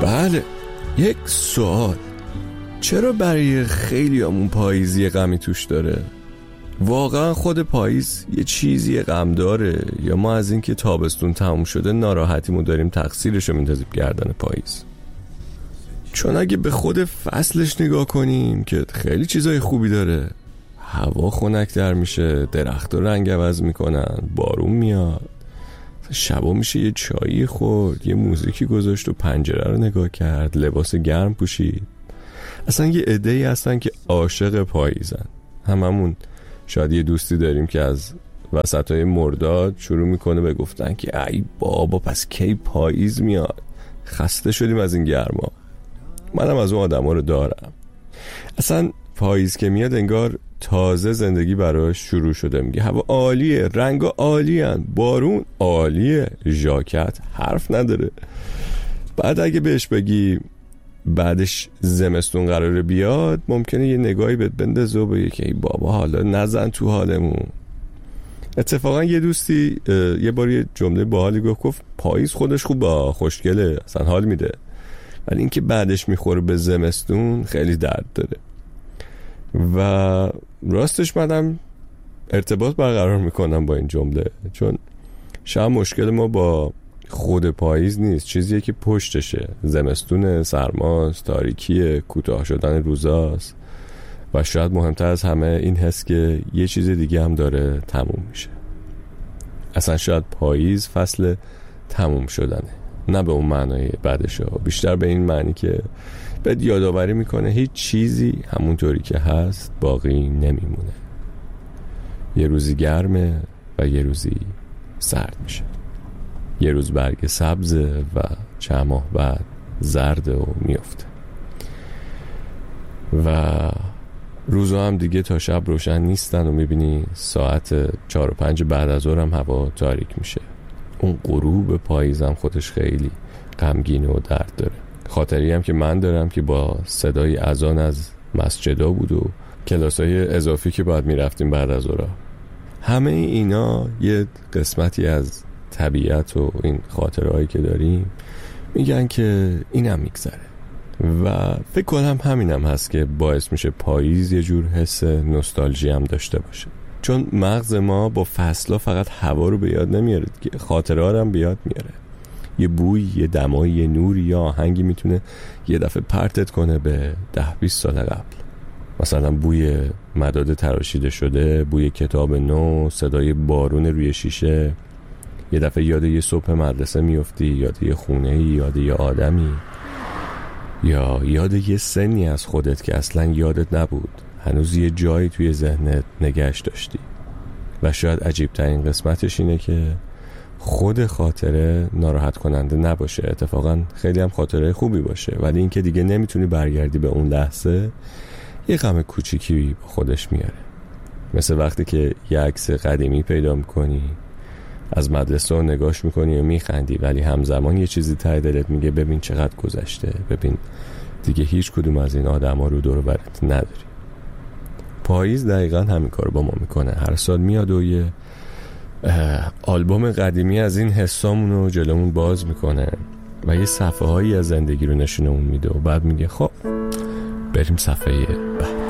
بله، یک سوال: چرا برای خیلیامون پاییزی غمی توش داره؟ واقعا خود پاییز یه چیزی غم داره یا ما از این که تابستون تموم شده ناراحتیمون داریم تقصیرشو میندازیم گردن پاییز؟ چون اگه به خود فصلش نگاه کنیم که خیلی چیزای خوبی داره. هوا خنک‌تر میشه، درخت‌ها رنگ عوض میکنن، بارون میاد، شبا میشه یه چایی خورد، یه موزیکی گذاشت و پنجره رو نگاه کرد، لباس گرم پوشید. اصلا یه عده‌ای هستن که عاشق پاییزن. هممون شاید یه دوستی داریم که از وسطای مرداد شروع میکنه به گفتن که ای بابا پس کی پاییز میاد، خسته شدیم از این گرما. منم از اون آدما رو دارم. اصلا پاییز که میاد انگار تازه زندگی براش شروع شده. میگه هوا عالیه، رنگا عالیان، بارون عالیه، ژاکت حرف نداره. بعد اگه بهش بگی بعدش زمستون قراره بیاد، ممکنه یه نگاهی بهت بندازه و بگه که ای بابا حالا نزن تو حالمون. اتفاقا یه دوستی یه بار یه جمله باحالی گفت پاییز خودش خوبه، خوشگله، اصلا حال میده، ولی اینکه بعدش میخوره به زمستون خیلی درد داره. و راستش منم ارتباط برقرار میکنم با این جمله، چون شاید مشکل ما با خود پاییز نیست، چیزیه که پشتشه. زمستون، سرماست، تاریکیه، کوتاه شدن روزاست و شاید مهمتر از همه این حس که یه چیز دیگه هم داره تموم میشه. اصلا شاید پاییز فصل تموم شدنه، نه به اون معنای بعدشه، بیشتر به این معنی که بهت یادآوری میکنه هیچ چیزی همونطوری که هست باقی نمیمونه. یه روزی گرمه و یه روزی سرد میشه. یه روز برگ سبزه و چند ماه بعد زرده و میفته. و روزها هم دیگه تا شب روشن نیستن و میبینی ساعت 4 و 5 بعد از ظهر هم هوا تاریک میشه. اون غروب پاییزم خودش خیلی غمگینه و درد داره. خاطری هم که من دارم که با صدای اذان از مسجدا بود و کلاسای اضافی که باید میرفتیم بعد از ظهر. همه اینا یه قسمتی از طبیعت و این خاطرهایی که داریم میگن که اینم میگذره. و فکر کنم همینم هست که باعث میشه پاییز یه جور حس نوستالژی هم داشته باشه، چون مغز ما با فصلا فقط هوا رو به یاد نمیاره دیگه، خاطره ها هم به یاد میاره. یه بوی، یه دمایی، یه نوری یا آهنگی میتونه یه دفعه پرتت کنه به 10-20 سال قبل. مثلا بوی مداد تراشیده شده، بوی کتاب نو، صدای بارون روی شیشه. یه دفعه یاد یه صبح مدرسه میفتی، یاد یه خونه‌ای، یاد یه آدمی، یا یاد یه سنی از خودت که اصلا یادت نبود، هنوز یه جایی توی ذهنت نگهش داشتی. و شاید عجیب‌ترین قسمتش اینه که خود خاطره ناراحت کننده نباشه، اتفاقا خیلی هم خاطره خوبی باشه، ولی این که دیگه نمیتونی برگردی به اون لحظه یه غم کوچیکی با خودش میاره. مثل وقتی که یه عکس قدیمی پیدا میکنی، از مدرسه رو نگاش میکنی و میخندی، ولی همزمان یه چیزی ته دلت میگه ببین چقدر گذشته، ببین دیگه هیچ کدوم از این آدم ها رو دور و برت نداری. پاییز دقیقا همین کار با ما میکنه. هر سال میاد و یه آلبوم قدیمی از این حسامون رو جلومون باز میکنه و یه صفحه هایی از زندگی رو نشونمون میده و بعد میگه خب بریم صفحه بعد.